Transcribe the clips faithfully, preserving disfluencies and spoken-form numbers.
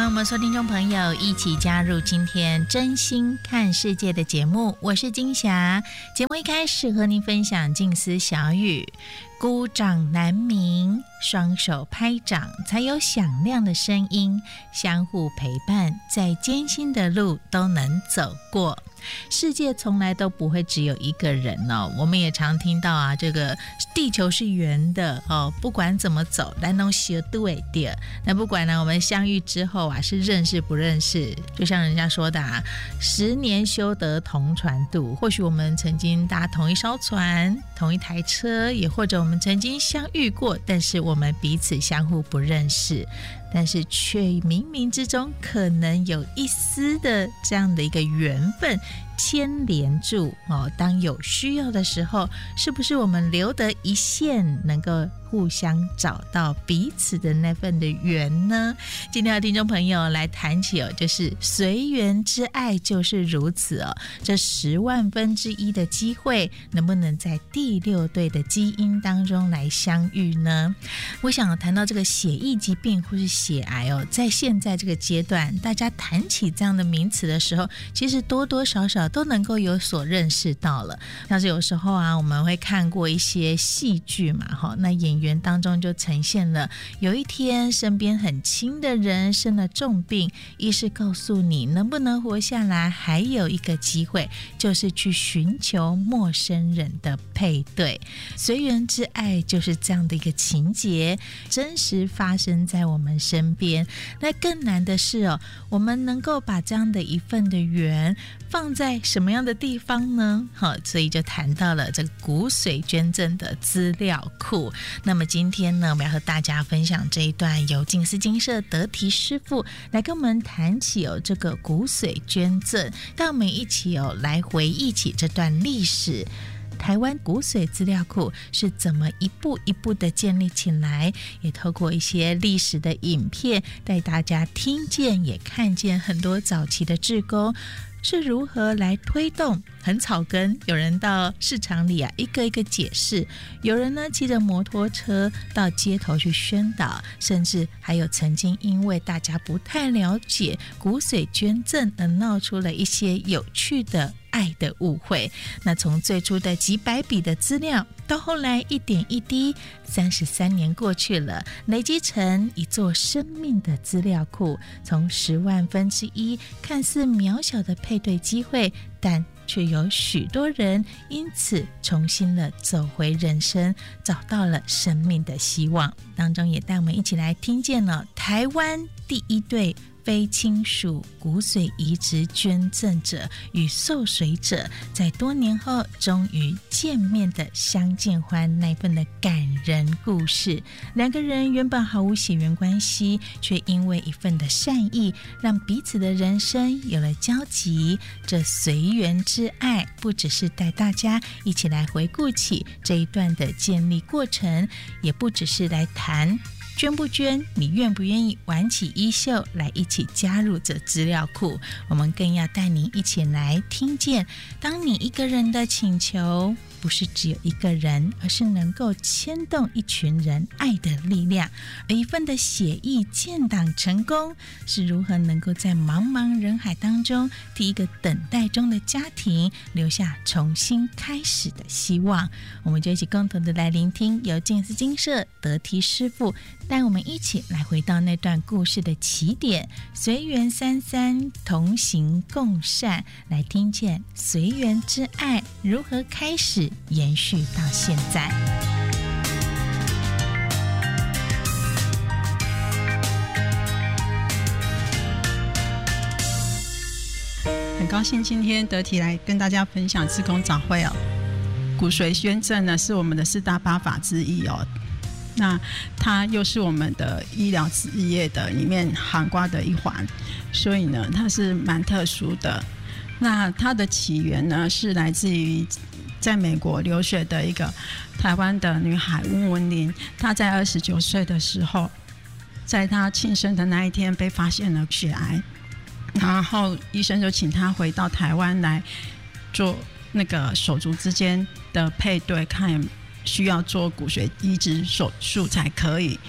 我们所有听众朋友一起加入今天真心看世界的节目，我是金霞。节目一开始和您分享静思小语，孤掌难鸣，双手拍掌才有响亮的声音，相互陪伴，再艰辛的路都能走过。世界从来都不会只有一个人哦，我们也常听到啊，这个地球是圆的哦，不管怎么走，咱都相对的。那不管呢，我们相遇之后啊，是认识不认识，就像人家说的啊，十年修得同船渡。或许我们曾经搭同一艘船，同一台车，也或者我们曾经相遇过，但是我们彼此相互不认识。但是却冥冥之中可能有一丝的这样的一个缘分牵连住哦。当有需要的时候，是不是我们留得一线，能够互相找到彼此的那份的缘呢？今天的听众朋友来谈起哦，就是随缘之爱就是如此哦。这十万分之一的机会，能不能在第六对的基因当中来相遇呢？我想谈到这个血液疾病或是血癌哦，在现在这个阶段，大家谈起这样的名词的时候，其实多多少少都能够有所认识到了。像是有时候啊，我们会看过一些戏剧嘛，哈，那演员当中就呈现了，有一天身边很亲的人生了重病，医师告诉你能不能活下来，还有一个机会，就是去寻求陌生人的配对。随缘之爱就是这样的一个情节，真实发生在我们身边。那更难的是哦，我们能够把这样的一份的缘放在什么样的地方呢？好，所以就谈到了这个骨髓捐赠的资料库。那么今天呢，我们要和大家分享这一段由静思精舍德提师父来跟我们谈起哦这个骨髓捐赠，带我们一起哦来回忆起这段历史。台湾骨髓资料库是怎么一步一步的建立起来，也透过一些历史的影片带大家听见也看见很多早期的志工是如何来推动，很草根，有人到市场里啊一个一个解释，有人呢骑着摩托车到街头去宣导，甚至还有曾经因为大家不太了解骨髓捐赠而闹出了一些有趣的爱的误会。那从最初的几百笔的资料，到后来一点一滴，三十三年过去了，累积成一座生命的资料库。从十万分之一看似渺小的配对机会，但却有许多人因此重新的走回人生，找到了生命的希望。当中也带我们一起来听见了台湾第一对非亲属骨髓移植捐赠者与受髓者在多年后终于见面的相见欢，那份的感人故事。两个人原本毫无血缘关系，却因为一份的善意，让彼此的人生有了交集。这随缘之爱，不只是带大家一起来回顾起这一段的建立过程，也不只是来谈捐不捐，你愿不愿意挽起衣袖来一起加入这资料库。我们更要带您一起来听见，当你一个人的请求不是只有一个人，而是能够牵动一群人爱的力量。而一份的血液建档成功，是如何能够在茫茫人海当中替一个等待中的家庭留下重新开始的希望。我们就一起共同的来聆听由静思精舍德提师父带我们一起来回到那段故事的起点，随缘三三同行共善，来听见随缘之爱如何开始延续到现在。 很高兴今天德提来跟大家分享志工早会哦。骨髓捐赠呢是我们的四大八法之一哦，那它又是我们的医疗事业的里面涵盖的一环，所以呢它是蛮特殊的。那它的起源呢是来自于在美国留学的一个台湾的女孩温文玲，她在二十九岁的时候，在她庆生的那一天被发现了血癌，然后医生就请她回到台湾来做那个手足之间的配对，看需要做骨髓移植手术才可以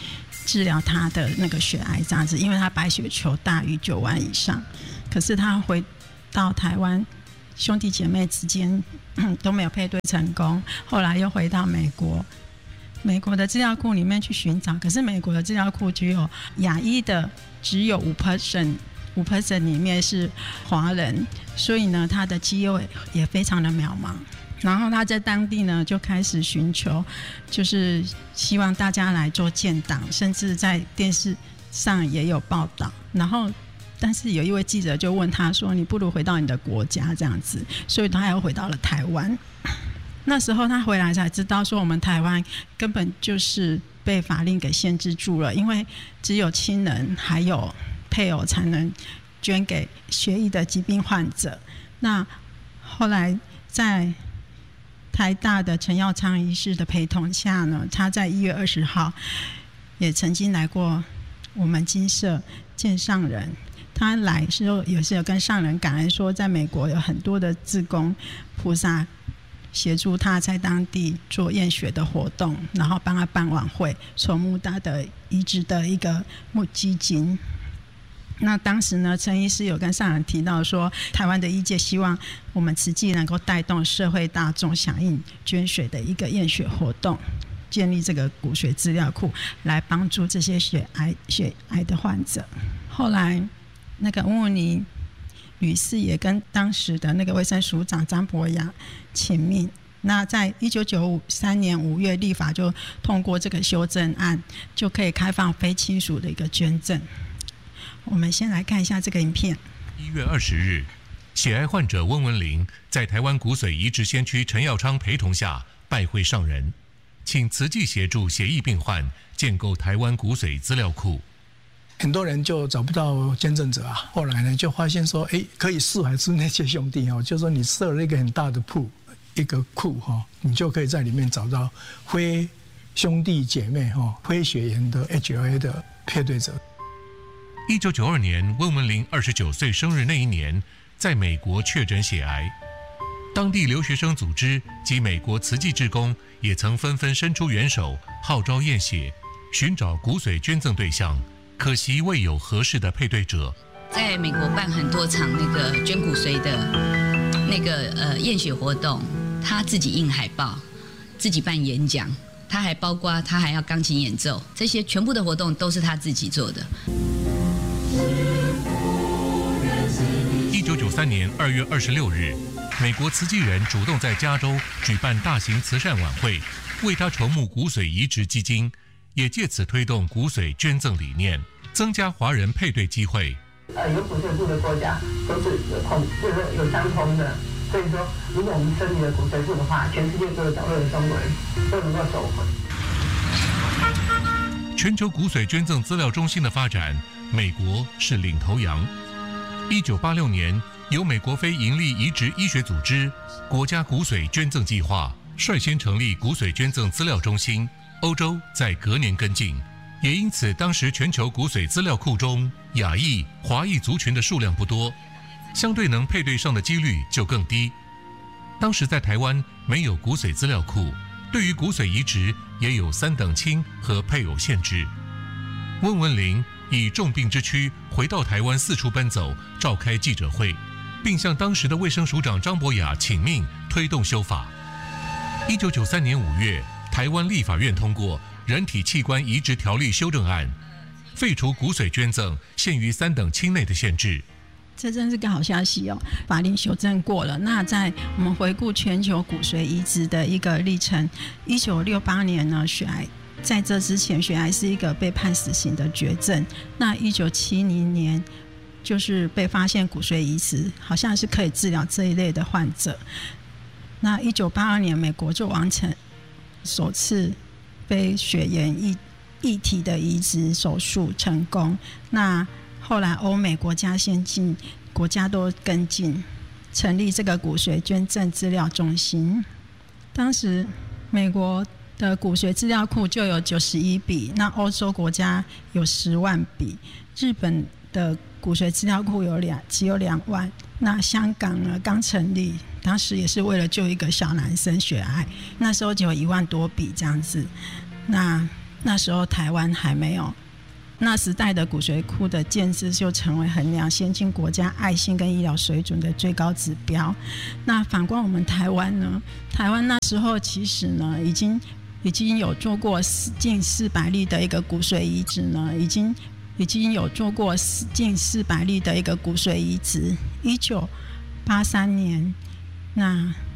治疗他的那个血癌这样子，因为他白血球大于九万以上。可是他回到台湾，兄弟姐妹之间都没有配对成功，后来又回到美国。美国的资料库里面去寻找，可是美国的资料库只有亚裔的只有 百分之五， 百分之五 里面是华人，所以呢他的机会也非常的渺茫。然后他在当地呢就开始寻求，就是希望大家来做建档，甚至在电视上也有报道。然后但是有一位记者就问他说，你不如回到你的国家这样子，所以他又回到了台湾。那时候他回来才知道说，我们台湾根本就是被法令给限制住了，因为只有亲人还有配偶才能捐给血液的疾病患者。那后来在台大的陈耀昌医师的陪同下呢，他在一月二十号也曾经来过我们金社见上人。他来的时候也是有跟上人感恩说，在美国有很多的志工菩萨协助他在当地做验血的活动，然后帮他办晚会，筹募他的移植的一个募基金。那当时呢，陈医师有跟上人提到说，台湾的医界希望我们慈济能够带动社会大众响应捐血的一个验血活动，建立这个骨髓资料库，来帮助这些血癌血癌的患者。后来那个温文妮女士也跟当时的那个卫生署长张博雅请命，那在一九九三年五月立法就通过这个修正案，就可以开放非亲属的一个捐赠。我们先来看一下这个影片。 一月二十日，血癌患者温文玲在台湾骨髓移植先驱陈耀昌陪同下拜会上人，请慈济协助血液病患建构台湾骨髓资料库。 很多人就找不到捐赠者啊，后来呢就发现说，哎，可以释怀出那些兄弟哦，就说你设了一个很大的铺，一个库哈，你就可以在里面找到非兄弟姐妹哈、非血缘的 H L A 的配对者。 一九九二年，温文玲二十九岁生日那一年，在美国确诊血癌。当地留学生组织及美国慈济志工也曾纷纷伸出援手，号召验血，寻找骨髓捐赠对象，可惜未有合适的配对者。 在美国办很多场那个捐骨髓的那个呃验血活动，他自己印海报，自己办演讲，他还包括他还要钢琴演奏，这些全部的活动都是他自己做的。 一九九三年二月二十六日，美国慈济人主动在加州举办大型慈善晚会，为他筹募骨髓移植基金，也借此推动骨髓捐赠理念，增加华人配对机会。 呃，有骨髓库的国家都是有同，就是有相通的。所以说，如果我们设立了骨髓库的话，全世界各个角落的中国人都能够受惠。 全球骨髓捐赠资料中心的发展，美国是领头羊。一九八六年，由美国非营利移植医学组织国家骨髓捐赠计划率先成立骨髓捐赠资料中心，欧洲在隔年跟进，也因此当时全球骨髓资料库中亚裔、华裔族群的数量不多，相对能配对上的几率就更低。当时在台湾没有骨髓资料库，对于骨髓移植也有三等亲和配偶限制。温文玲以重病之躯回到台湾，四处奔走，召开记者会，并向当时的卫生署长张博雅请命，推动修法。一九九三年五月，台湾立法院通过《人体器官移植条例修正案》，废除骨髓捐赠限于三等亲内的限制。 这真是个好消息哦！法令修正过了。那在我们回顾全球骨髓移植的一个历程，一九六八年呢，血癌在这之前，血癌是一个被判死刑的绝症。那一九七零年，就是被发现骨髓移植好像是可以治疗这一类的患者。那一九八二年，美国就完成首次非血缘异异体的移植手术成功。那后来欧美国家先进国家都跟进，成立这个骨髓捐赠资料中心。当时美国的骨髓资料库就有九十一笔，那欧洲国家有十万笔，日本的骨髓资料库有两只有两万。那香港呢刚成立，当时也是为了救一个小男生血癌，那时候就有一万多笔这样子。那那时候台湾还没有，那时代的骨髓库的建制就成为衡量先进国家爱心跟医疗水准的最高指标。那反观我们台湾呢，台湾那时候其实呢已经已经有做过近四百例的一个骨髓移植呢，已经已经有做过近四百例的一个骨髓移植。一九八三年，那